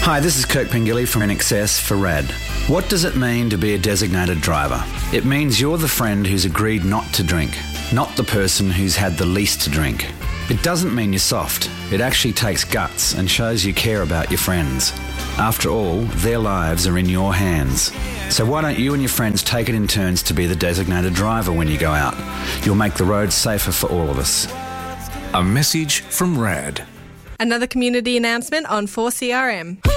Hi, this is Kirk Pengilly from INXS for RAD. What does it mean to be a designated driver? It means you're the friend who's agreed not to drink, not the person who's had the least to drink. It doesn't mean you're soft. It actually takes guts and shows you care about your friends. After all, their lives are in your hands. So why don't you and your friends take it in turns to be the designated driver when you go out? You'll make the roads safer for all of us. A message from RAD. Another community announcement on 4CRM.